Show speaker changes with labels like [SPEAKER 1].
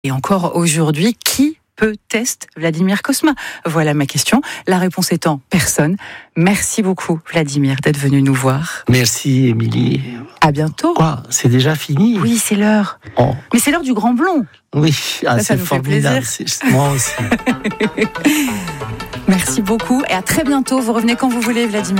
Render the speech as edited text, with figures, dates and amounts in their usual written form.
[SPEAKER 1] Et encore aujourd'hui, qui peut tester Vladimir Cosma? Voilà ma question. La réponse étant personne. Merci beaucoup, Vladimir, d'être venu nous voir.
[SPEAKER 2] Merci, Émilie.
[SPEAKER 1] À bientôt.
[SPEAKER 2] Quoi, c'est déjà fini?
[SPEAKER 1] Oui, c'est l'heure.
[SPEAKER 2] Oh.
[SPEAKER 1] Mais c'est l'heure du Grand Blond.
[SPEAKER 2] Oui,
[SPEAKER 1] Ça
[SPEAKER 2] c'est
[SPEAKER 1] nous fait
[SPEAKER 2] formidable. Moi aussi.
[SPEAKER 1] Merci beaucoup et à très bientôt. Vous revenez quand vous voulez, Vladimir.